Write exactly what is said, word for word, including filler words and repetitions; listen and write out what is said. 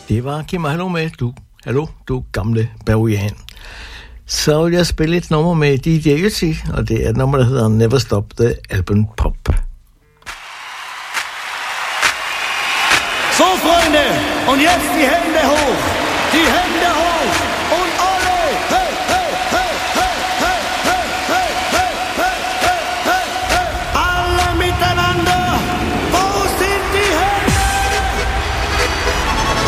Det var Kim Hallo med du. Hallo, du gamle bavian. Så vil jeg spille et nummer med D J Yeti, og det er et nummer, der hedder Never Stop the Album Pop. So, Freunde, und jetzt die Hände hoch. Die Hände hoch.